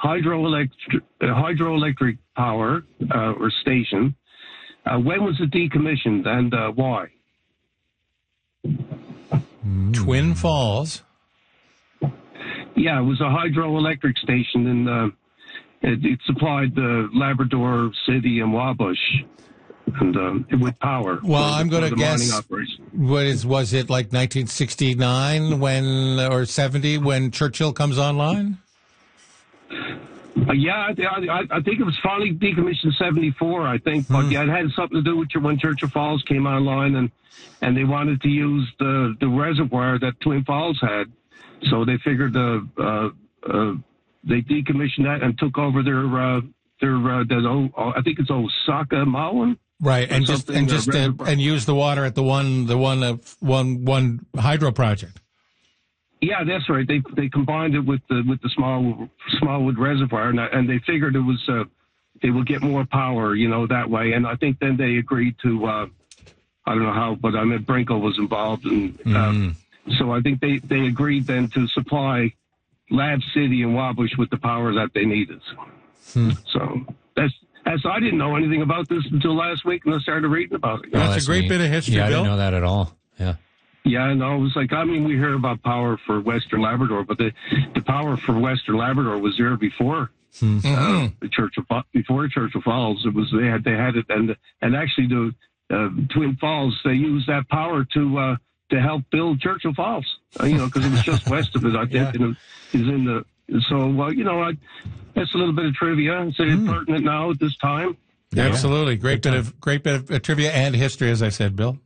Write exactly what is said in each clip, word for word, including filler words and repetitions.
hydroelectric, uh, hydroelectric power uh, or station. Uh, when was it decommissioned and uh, why? Twin Falls. Yeah, it was a hydroelectric station, and uh, it, it supplied the Labrador City and Wabush and um, with power. Well, I'm going to guess. Operation. What is was it like nineteen sixty-nine when or seventy when Churchill comes online? Uh, yeah, I, I, I think it was finally decommissioned seventy-four. I think, but hmm. yeah, it had something to do with when Churchill Falls came online, and and they wanted to use the the reservoir that Twin Falls had, so they figured the uh, uh, they decommissioned that and took over their uh, their uh, that, oh, I think it's Osaka Mauen. Right, and just and just uh, and use the water at the one the one uh, one one hydro project. Yeah, that's right. They they combined it with the with the small Smallwood Reservoir, and, and they figured it was uh, they would get more power, you know, that way. And I think then they agreed to uh, I don't know how, but I mean Brinko was involved, and uh, mm. so I think they they agreed then to supply Lab City and Wabush with the power that they needed. Hmm. So that's. As I didn't know anything about this until last week, and I started reading about it. Oh, that's, that's a great neat. bit of history, yeah, Bill. I didn't know that at all. Yeah. Yeah, no, it was like, I mean, we hear about power for Western Labrador, but the, the power for Western Labrador was there before mm-hmm. uh, the Churchill, before Churchill Falls. It was, they had, they had it, and, and actually the uh, Twin Falls, they used that power to, uh, to help build Churchill Falls, uh, you know, because it was just west of it, I think, yeah. and it is in the, so, well, you know, I, that's a little bit of trivia. It's mm. pertinent now at this time. Yeah. Absolutely. Great bit of, great bit of uh, trivia and history, as I said, Bill.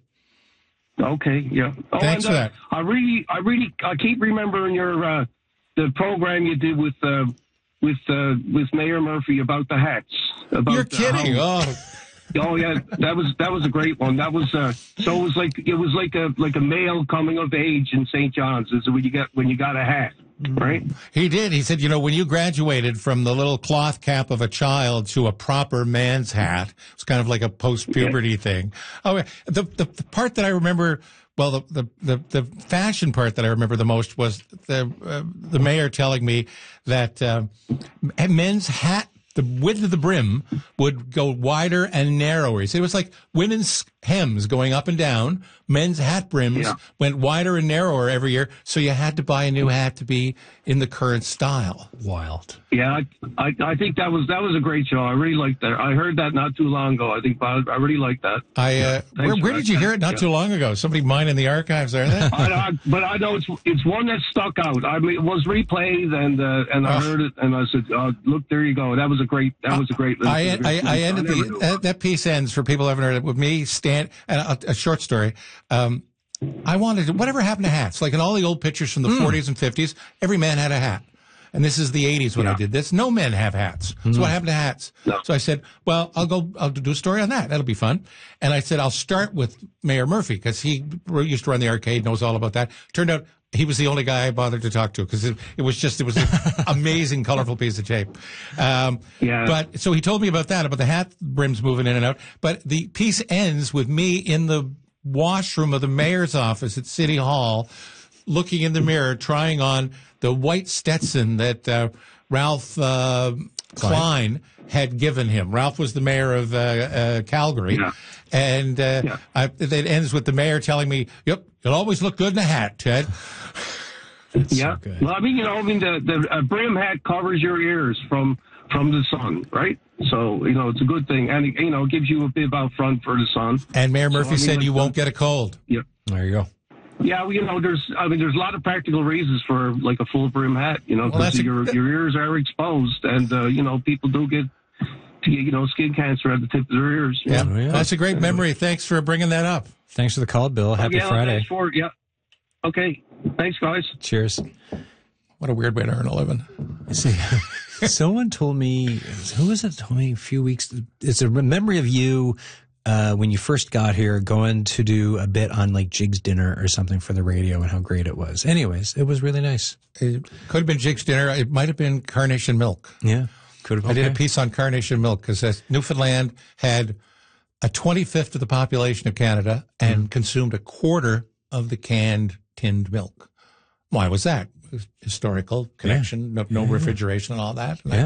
Okay, yeah. Oh, Thanks and, for uh, that. I really, I really, I keep remembering your uh, the program you did with uh, with uh, with Mayor Murphy about the hats. About You're kidding? How, oh. Oh yeah, that was that was a great one. That was uh, so it was like it was like a like a male coming of age in Saint John's. Is when you got when you got a hat, right? He did. He said, you know, when you graduated from the little cloth cap of a child to a proper man's hat, it's kind of like a post-puberty yeah. thing. Oh, the, the the part that I remember. Well, the, the, the, the fashion part that I remember the most was the uh, the mayor telling me that uh, men's hat, the width of the brim would go wider and narrower. He said it was like women's hems going up and down. Men's hat brims yeah. went wider and narrower every year, so you had to buy a new hat to be in the current style. Wild. Yeah, I, I, I think that was that was a great show. I really liked that. I heard that not too long ago. I think I really liked that. I uh, yeah. where, where did you hear it? Not yeah. too long ago. Somebody mining the archives there. Then? I, I, but I know it's it's one that stuck out. I mean, it was replayed, and uh, and I oh. heard it, and I said, oh, "Look, there you go." That was a great. That was a great. I a great I, I ended the that, that piece ends for people who haven't heard it with me. Stand and a, a short story. Um, I wanted to, whatever happened to hats? Like in all the old pictures from the mm. forties and fifties, every man had a hat. And this is the eighties when yeah. I did this. No men have hats. Mm. So what happened to hats? No. So I said, well, I'll go, I'll do a story on that. That'll be fun. And I said, I'll start with Mayor Murphy because he used to run the arcade, knows all about that. Turned out he was the only guy I bothered to talk to because it, it was just, it was an amazing, colorful piece of tape. Um, yeah. But so he told me about that, about the hat brims moving in and out. But the piece ends with me in the washroom of the mayor's office at City Hall, looking in the mirror, trying on the white Stetson that uh, Ralph uh, Klein had given him. Ralph was the mayor of uh, uh, Calgary, yeah. and uh, yeah. I, it ends with the mayor telling me, "Yep, you'll always look good in a hat, Ted." That's yeah. So well, I mean, you know, I mean, the the uh, brim hat covers your ears from from the sun, right? So, you know, it's a good thing. And, you know, it gives you a bib out front for the sun. And Mayor Murphy so, I mean, said you won't get a cold. Yeah. There you go. Yeah, well, you know, there's, I mean, there's a lot of practical reasons for, like, a full brim hat, you know, because well, your, a, your ears are exposed. And, uh, you know, people do get, you know, skin cancer at the tip of their ears. Yeah, oh, yeah. That's a great memory. Thanks for bringing that up. Thanks for the call, Bill. Happy oh, yeah, Friday. Thanks for, yeah. Okay. Thanks, guys. Cheers. What a weird way to earn a living. See, someone told me, who was it told me a few weeks, it's a memory of you uh, when you first got here going to do a bit on like Jig's Dinner or something for the radio and how great it was. Anyways, it was really nice. It could have been Jig's Dinner. It might have been Carnation Milk. Yeah, could have. I okay. did a piece on Carnation Milk because Newfoundland had a twenty-fifth of the population of Canada and mm. consumed a quarter of the canned tinned milk. Why was that? Historical connection, yeah. no, no yeah. refrigeration and all that. And yeah.